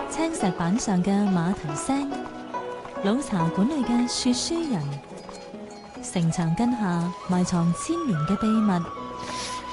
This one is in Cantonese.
青石板上嘅馬蹄聲，老茶館裏嘅說書人，城牆根下埋藏千年嘅秘密。